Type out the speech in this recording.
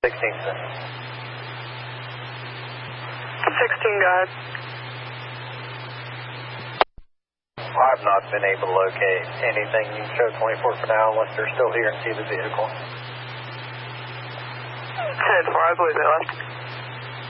16 cents. 16, go ahead. I've not been able to locate anything. You can show 24 for now unless they're still here and see the vehicle. 10-4, I believe they left.